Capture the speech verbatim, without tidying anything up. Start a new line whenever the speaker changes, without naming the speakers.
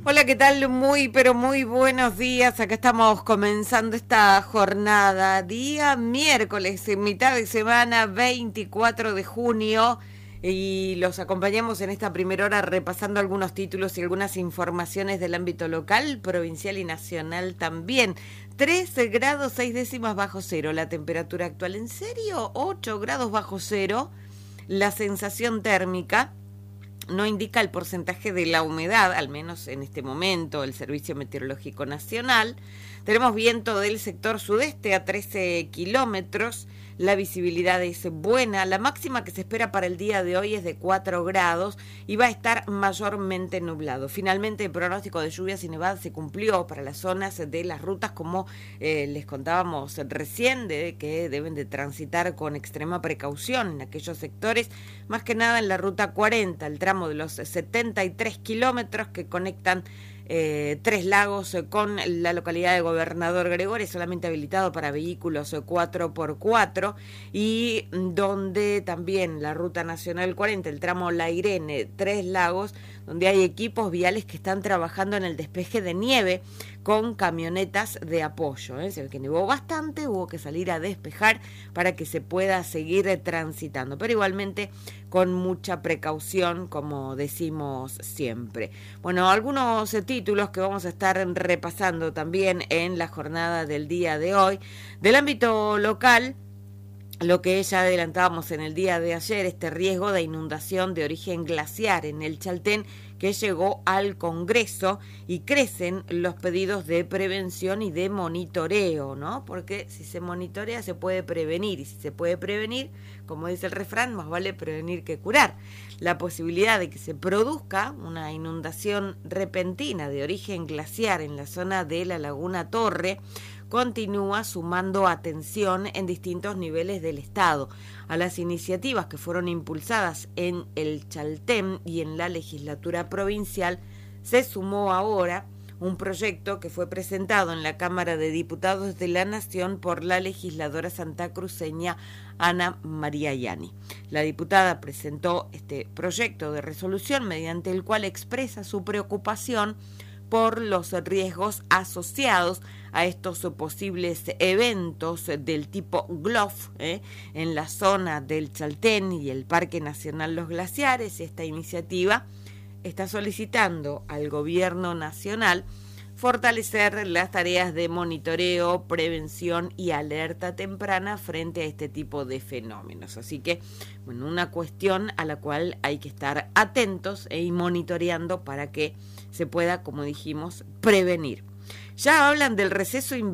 Hola, ¿qué tal? Muy, pero muy buenos días. Acá estamos comenzando esta jornada, día miércoles, en mitad de semana, veinticuatro de junio, y los acompañamos en esta primera hora repasando algunos títulos y algunas informaciones del ámbito local, provincial y nacional también. trece grados seis décimas bajo cero, la temperatura actual. ¿En serio? ocho grados bajo cero, la sensación térmica. No indica el porcentaje de la humedad, al menos en este momento, el Servicio Meteorológico Nacional. Tenemos viento del sector sudeste a trece kilómetros, la visibilidad es buena, la máxima que se espera para el día de hoy es de cuatro grados y va a estar mayormente nublado. Finalmente, el pronóstico de lluvias y nevadas se cumplió para las zonas de las rutas, como eh, les contábamos recién, de que deben de transitar con extrema precaución en aquellos sectores, más que nada en la ruta cuarenta, el tramo de los setenta y tres kilómetros que conectan Eh, Tres Lagos eh, con la localidad de Gobernador Gregores, solamente habilitado para vehículos eh, cuatro por cuatro, y donde también la ruta nacional cuarenta, el tramo La Irene, Tres Lagos, donde hay equipos viales que están trabajando en el despeje de nieve con camionetas de apoyo. ¿eh? Se ve que nevó bastante, hubo que salir a despejar para que se pueda seguir eh, transitando, pero igualmente con mucha precaución, como decimos siempre. Bueno, algunos eh, títulos que vamos a estar repasando también en la jornada del día de hoy. Del ámbito local, lo que ya adelantábamos en el día de ayer, este riesgo de inundación de origen glaciar en el Chaltén, que llegó al Congreso, y crecen los pedidos de prevención y de monitoreo, ¿no? Porque si se monitorea se puede prevenir, y si se puede prevenir, como dice el refrán, más vale prevenir que curar. La posibilidad de que se produzca una inundación repentina de origen glaciar en la zona de la Laguna Torre continúa sumando atención en distintos niveles del Estado. A las iniciativas que fueron impulsadas en el Chaltén y en la legislatura provincial se sumó ahora un proyecto que fue presentado en la Cámara de Diputados de la Nación por la legisladora santacruceña Ana María Yani. La diputada presentó este proyecto de resolución mediante el cual expresa su preocupación por los riesgos asociados a estos posibles eventos del tipo G L O F ¿eh? en la zona del Chaltén y el Parque Nacional Los Glaciares. Esta iniciativa está solicitando al gobierno nacional fortalecer las tareas de monitoreo, prevención y alerta temprana frente a este tipo de fenómenos. Así que, bueno, una cuestión a la cual hay que estar atentos e ir monitoreando para que se pueda, como dijimos, prevenir. Ya hablan del receso